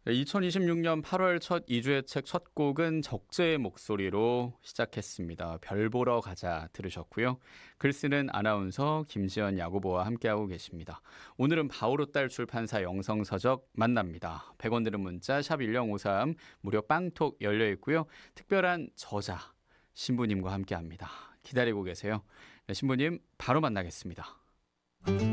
네, 2026년 8월 첫 2주의 책 첫 곡은 적재의 목소리로 시작했습니다. 별 보러 가자 들으셨고요. 글 쓰는 아나운서 김지연 야구보와 함께하고 계십니다. 오늘은 바오로딸 출판사 영성서적 만납니다. 100원 드는 문자 샵 1053 무료 빵톡 열려 있고요. 특별한 저자 신부님과 함께합니다. 기다리고 계세요. 네, 신부님 바로 만나겠습니다.